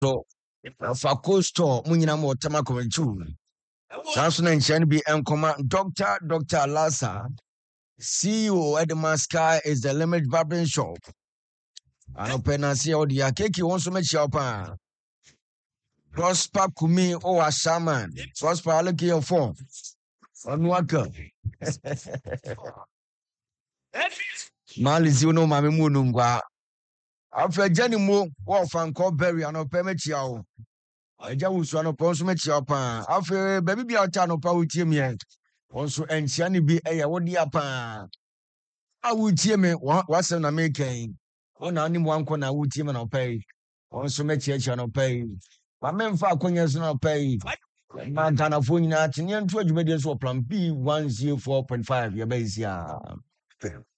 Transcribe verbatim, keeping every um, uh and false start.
so fa costo munyina mo tema komenchu sanso na nkyɛn bi enkoma doctor Doctor Lassa C E O Edema Sky is the limit barbering shop anopɛ na se odi akeki won so mechia pa Prosper Kumi o Ashaman Prosper look your phone onwaka Mali zi no mame mu no ngwa afra jani mo wo fanko berry anopɛ mechia o aja wusu anopɛ so mechia pa afra baby bia ota no pa wutie mi onso enchia ne bi eye wodi apa a wutie me wasem na meken wona ni mo anko na wutie me na opai onso mechia chia no pai ma memfa akonya so na opai ma Ghana fo nyina tinye ntu adwumadi so plan B one oh four point five ya baisia